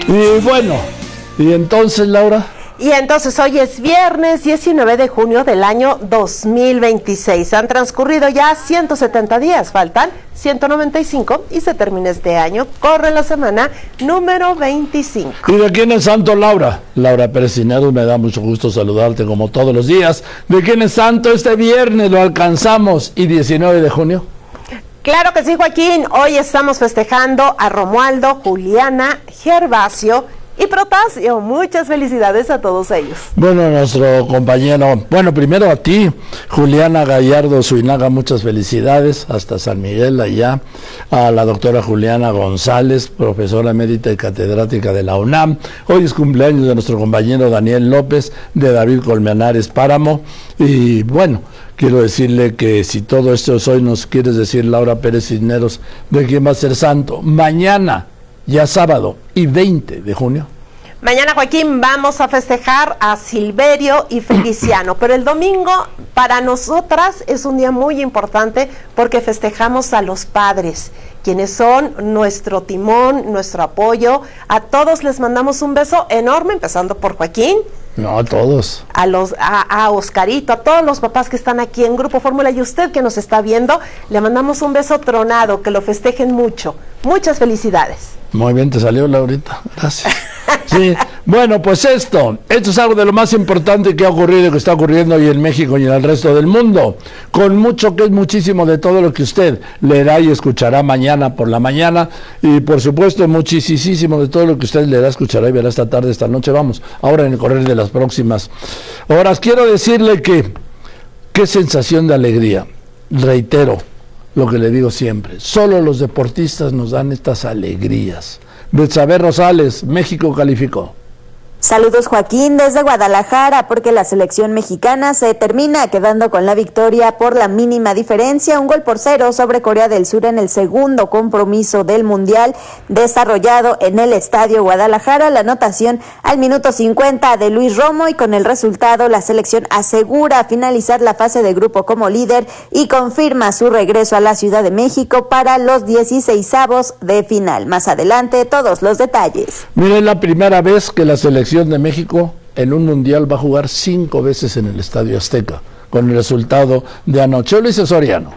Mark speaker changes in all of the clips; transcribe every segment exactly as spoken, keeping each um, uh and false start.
Speaker 1: Y bueno, y entonces, Laura...
Speaker 2: Y entonces hoy es viernes diecinueve de junio del año dos mil veintiséis. Han transcurrido ya ciento setenta días, faltan ciento noventa y cinco y se termina este año. Corre la semana número veinticinco.
Speaker 1: ¿Y de quién es santo, Laura? Laura Pérez Cisneros, me da mucho gusto saludarte como todos los días. ¿De quién es santo? Este viernes lo alcanzamos y diecinueve de junio.
Speaker 2: Claro que sí, Joaquín. Hoy estamos festejando a Romualdo, Juliana, Gervasio y Protasio. Muchas felicidades a todos ellos.
Speaker 1: Bueno, nuestro compañero, bueno, primero a ti, Juliana Gallardo Zuinaga, muchas felicidades, hasta San Miguel, allá, a la doctora Juliana González, profesora emérita y catedrática de la UNAM. Hoy es cumpleaños de nuestro compañero Daniel López, de David Colmenares Páramo, y bueno, quiero decirle que si todo esto es hoy, nos quieres decir, Laura Pérez Cisneros, de quién va a ser santo, mañana, ya sábado y veinte de junio.
Speaker 2: Mañana, Joaquín, vamos a festejar a Silverio y Feliciano, pero el domingo para nosotras es un día muy importante porque festejamos a los padres, quienes son nuestro timón, nuestro apoyo. A todos les mandamos un beso enorme, empezando por Joaquín.
Speaker 1: No, a todos.
Speaker 2: A los, a, a Oscarito, a todos los papás que están aquí en Grupo Fórmula y usted que nos está viendo, le mandamos un beso tronado, que lo festejen mucho. Muchas felicidades.
Speaker 1: Muy bien, te salió, Laurita, gracias. Sí, bueno, pues esto, esto es algo de lo más importante que ha ocurrido y que está ocurriendo hoy en México y en el resto del mundo, con mucho que es muchísimo de todo lo que usted leerá y escuchará mañana por la mañana, y por supuesto muchísimo de todo lo que usted leerá, escuchará y verá esta tarde, esta noche, vamos, ahora en el correr de las próximas horas. Quiero decirle que, qué sensación de alegría, reitero lo que le digo siempre, solo los deportistas nos dan estas alegrías. Betsabe Rosales, México calificó.
Speaker 3: Saludos, Joaquín, desde Guadalajara, porque la selección mexicana se termina quedando con la victoria por la mínima diferencia, un gol por cero sobre Corea del Sur en el segundo compromiso del Mundial desarrollado en el Estadio Guadalajara. La anotación al minuto cincuenta de Luis Romo, y con el resultado la selección asegura finalizar la fase de grupo como líder y confirma su regreso a la Ciudad de México para los dieciseisavos de final. Más adelante, todos los detalles.
Speaker 1: Miren, la primera vez que la selección de México en un mundial va a jugar cinco veces en el Estadio Azteca, con el resultado de anoche. Ulises Soriano.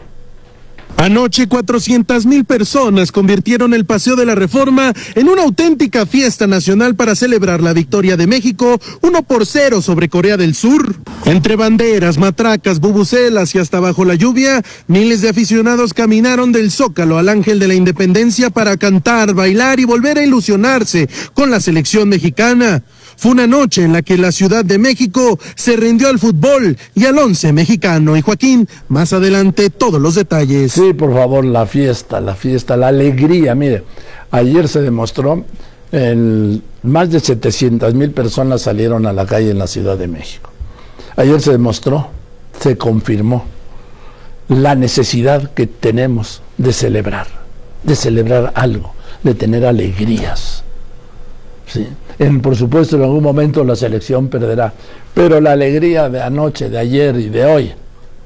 Speaker 4: Anoche cuatrocientas mil personas convirtieron el Paseo de la Reforma en una auténtica fiesta nacional para celebrar la victoria de México uno por cero sobre Corea del Sur. Entre banderas, matracas, bubucelas y hasta bajo la lluvia, miles de aficionados caminaron del Zócalo al Ángel de la Independencia para cantar, bailar y volver a ilusionarse con la selección mexicana. Fue una noche en la que la Ciudad de México se rindió al fútbol y al once mexicano. Y Joaquín, más adelante todos los detalles.
Speaker 1: Sí, por favor, la fiesta, la fiesta, la alegría. Mire, ayer se demostró, el, más de setecientas mil personas salieron a la calle en la Ciudad de México. Ayer se demostró, se confirmó la necesidad que tenemos de celebrar, de celebrar algo, de tener alegrías. Sí. En, por supuesto, en algún momento la selección perderá, pero la alegría de anoche, de ayer y de hoy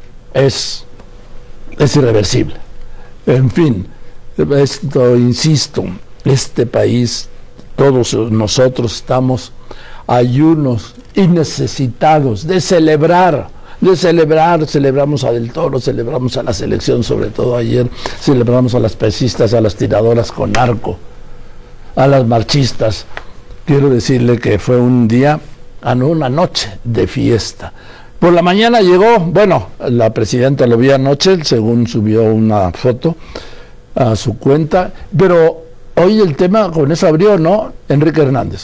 Speaker 1: es, es irreversible. En fin, esto, insisto, este país, todos nosotros estamos ayunos y necesitados de celebrar, de celebrar, celebramos a Del Toro, celebramos a la selección, sobre todo ayer, celebramos a las pesistas, a las tiradoras con arco, a las marchistas. Quiero decirle que fue un día, una noche de fiesta. Por la mañana llegó, bueno, la presidenta lo vio anoche, según subió una foto a su cuenta, pero hoy el tema con eso abrió, ¿no? Enrique Hernández.